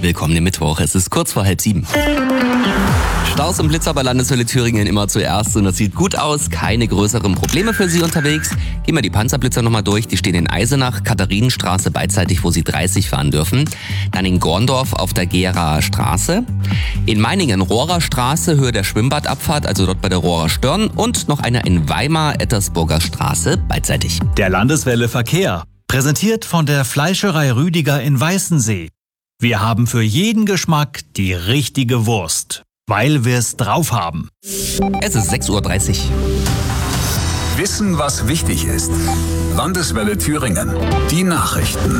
willkommen im Mittwoch. Es ist kurz vor 6:30. Staus und Blitzer bei Landeswelle Thüringen immer zuerst und das sieht gut aus. Keine größeren Probleme für Sie unterwegs. Gehen wir die Panzerblitzer nochmal durch. Die stehen in Eisenach, Katharinenstraße beidseitig, wo Sie 30 fahren dürfen. Dann in Gorndorf auf der Geraer Straße. In Meiningen Rohrer Straße, Höhe der Schwimmbadabfahrt, also dort bei der Rohrer Störn. Und noch einer in Weimar, Ettersburger Straße, beidseitig. Der Landeswelle Verkehr. Präsentiert von der Fleischerei Rüdiger in Weißensee. Wir haben für jeden Geschmack die richtige Wurst, weil wir es drauf haben. Es ist 6:30 Uhr. Wissen, was wichtig ist. Landeswelle Thüringen. Die Nachrichten.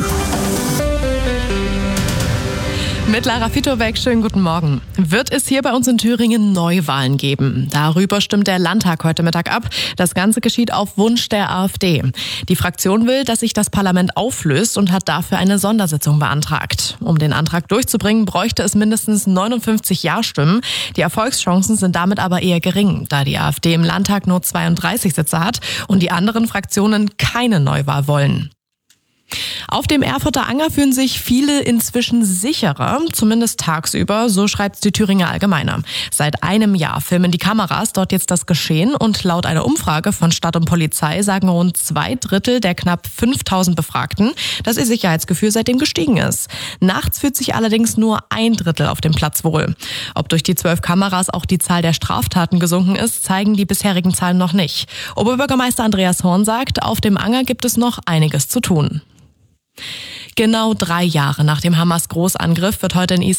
Mit Lara Fitobeck, schönen guten Morgen. Wird es hier bei uns in Thüringen Neuwahlen geben? Darüber stimmt der Landtag heute Mittag ab. Das Ganze geschieht auf Wunsch der AfD. Die Fraktion will, dass sich das Parlament auflöst und hat dafür eine Sondersitzung beantragt. Um den Antrag durchzubringen, bräuchte es mindestens 59 Ja-Stimmen. Die Erfolgschancen sind damit aber eher gering, da die AfD im Landtag nur 32 Sitze hat und die anderen Fraktionen keine Neuwahl wollen. Auf dem Erfurter Anger fühlen sich viele inzwischen sicherer, zumindest tagsüber, so schreibt die Thüringer Allgemeine. Seit einem Jahr filmen die Kameras dort jetzt das Geschehen und laut einer Umfrage von Stadt und Polizei sagen rund 2/3 der knapp 5000 Befragten, dass ihr Sicherheitsgefühl seitdem gestiegen ist. Nachts fühlt sich allerdings nur 1/3 auf dem Platz wohl. Ob durch die 12 Kameras auch die Zahl der Straftaten gesunken ist, zeigen die bisherigen Zahlen noch nicht. Oberbürgermeister Andreas Horn sagt, auf dem Anger gibt es noch einiges zu tun. Genau 3 Jahre nach dem Hamas-Großangriff wird heute in Israel